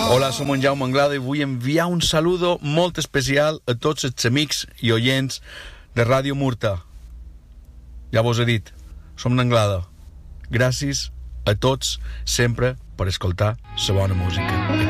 Hola, som en Jaume Anglada i vull enviar un saludo molt especial a tots els amics i oients de Ràdio Murta. Ja vos he dit, som d'Anglada. Gràcies a tots sempre per escoltar la bona música.